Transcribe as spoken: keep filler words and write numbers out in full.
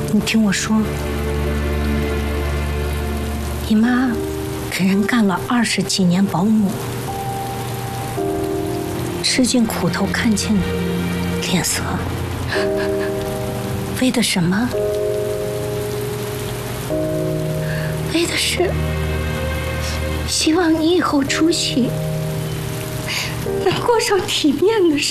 你听我说，你妈给人干了二十几年保姆，吃尽苦头，看尽脸色，为的什么？为的是希望你以后出息能过上体面的生活。